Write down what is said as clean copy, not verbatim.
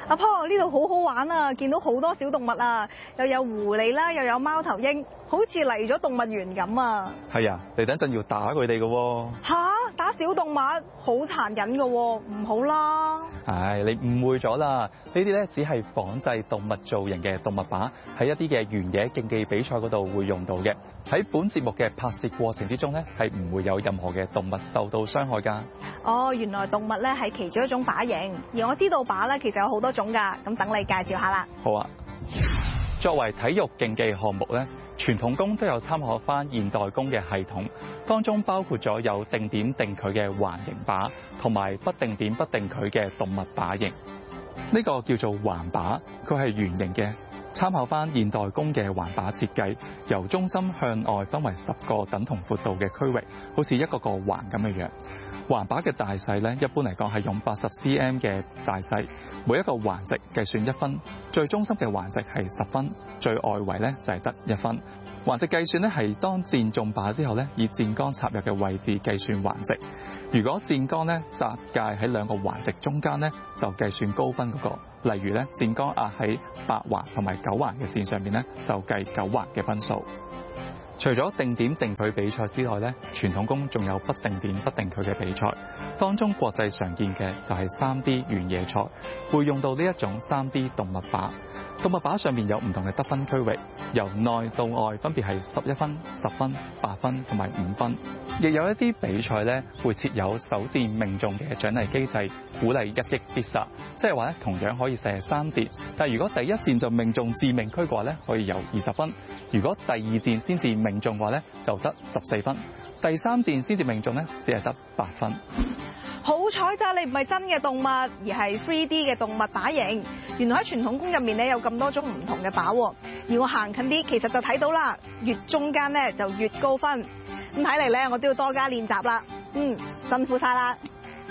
阿婆，呢度好好玩啊！見到好多小動物啊，又有狐狸啦，又有貓頭鷹，好似嚟咗動物園咁啊！ 係啊，你等陣要打佢哋㗎喎。 吓，打小動物好殘忍㗎喎，唔好啦！ 唉，你誤會咗啦，呢啲咧只係仿製動物造型嘅動物靶，喺一啲嘅原野競技比賽嗰度會用到嘅。喺本節目嘅拍攝過程之中咧，係唔會有任何嘅動物受到傷害㗎。 哦，原來動物咧係其中一種靶型，而我知道靶咧其實有好多種㗎，咁等你介紹下啦。 好啊。作為體育競技項目咧，傳統弓都有參考翻現代弓嘅系統，當中包括咗有定點定距嘅環形靶，同埋不定點不定距嘅動物靶型。呢個叫做環靶，佢係圓形嘅，參考翻現代弓嘅環靶設計，由中心向外分為10個等同闊度嘅區域，好似一個個環咁嘅樣。環靶嘅大細咧，一般嚟講係用80 cm 嘅大細，每一個環值計算1分，最中心嘅環值係10分，最外圍咧就係得1分。環值計算咧係當箭中靶之後咧，以箭桿插入嘅位置計算環值。如果箭桿咧紮界喺兩個環值中間咧，就計算高分嗰個。例如咧，箭桿壓喺8環同埋9環嘅線上面咧，就計9環嘅分數。除咗定點定距比賽之外咧，傳統弓仲有不定點不定距嘅比賽，當中國際常見嘅就係 3D 原野賽，會用到呢一種 3D 動物靶。動物靶上面有唔同嘅得分區域，由內到外分別係11分、10分、8分同埋5分。亦有一啲比賽咧會設有首箭命中嘅獎勵機制，鼓勵一擊必殺，即係話咧同樣可以射3箭，但係如果第一箭就命中致命區嘅話咧，可以有20分；如果第二箭先至命中嘅話咧，就得14分；第三箭先至命中咧，只係得8分。 好彩咋，你唔係真嘅動物，而係 3D 嘅動物靶型。原來喺傳統弓入面咧有咁多種唔同嘅靶喎，而我行近啲，其實就睇到啦，越中間咧就越高分。咁睇嚟咧，我都要多加練習啦。辛苦晒啦〜